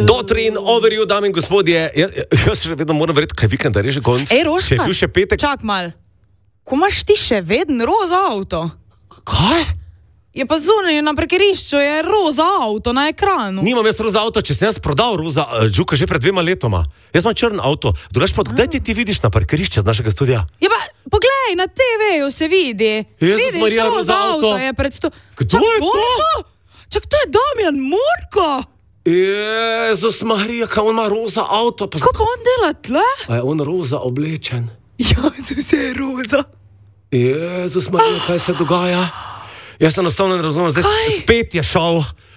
Dotri in overju, dame in gospodje. Jaz še vedno moram verjeti, kaj vikend, da je že konc. Rožka, če je bil še petek. čak mal. Ko imaš ti še vedno roza avto? Kaj? Je pa zunaj na parkirišču, je roza avto na ekranu. Nimam jaz roza avto, če sem jaz prodal roza Džuka že pred 2 letoma. Jaz imam črn avto. Drugač pa, kdaj ti vidiš na parkirišče z našega studia? Ja pa, poglej, na TV-ju se vidi. Jezus Vidiš, Marija, roza avto. je pred Kdo je to? Čak, to je Damjan Murko. Jezus Marija, kaj on ima roza avto? Kako pa on dela tle? A je on roza oblečen? Ja, to vse je roza. Jezus Marija, kaj se dogaja? Jaz enostavno ne razumem, zdaj spet je šel.